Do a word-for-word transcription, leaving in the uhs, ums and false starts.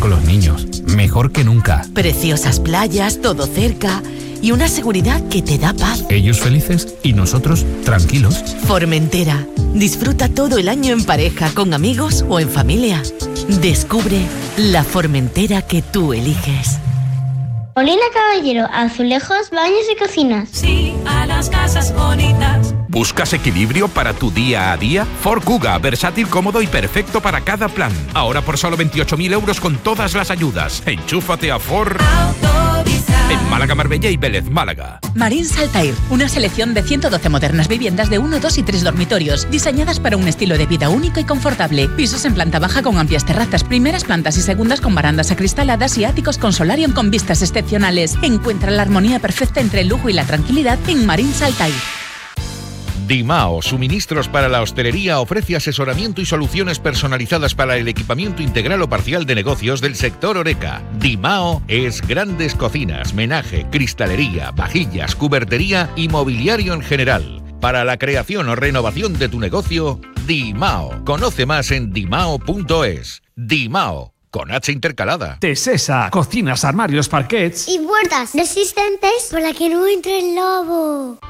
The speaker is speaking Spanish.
con los niños. Mejor que nunca. Preciosas playas, todo cerca y una seguridad que te da paz. Ellos felices y nosotros tranquilos. Formentera. Disfruta todo el año en pareja, con amigos o en familia. Descubre la Formentera que tú eliges. Molina Caballero, azulejos, baños y cocinas. Sí, a las casas bonitas. ¿Buscas equilibrio para tu día a día? Ford Kuga, versátil, cómodo y perfecto para cada plan. Ahora por solo veintiocho mil euros con todas las ayudas. Enchúfate a Ford en Málaga, Marbella y Vélez, Málaga. Marins Altair, una selección de ciento doce modernas viviendas de uno, dos y tres dormitorios, diseñadas para un estilo de vida único y confortable. Pisos en planta baja con amplias terrazas, primeras plantas y segundas con barandas acristaladas y áticos con solarium con vistas excepcionales. Encuentra la armonía perfecta entre el lujo y la tranquilidad en Marins Altair. Dimao, suministros para la hostelería, ofrece asesoramiento y soluciones personalizadas para el equipamiento integral o parcial de negocios del sector Horeca. Dimao es grandes cocinas, menaje, cristalería, vajillas, cubertería y mobiliario en general. Para la creación o renovación de tu negocio, Dimao. Conoce más en dimao punto es. Dimao, con H intercalada. Tesesa, cocinas, armarios, parquets y puertas resistentes para que no entre el lobo.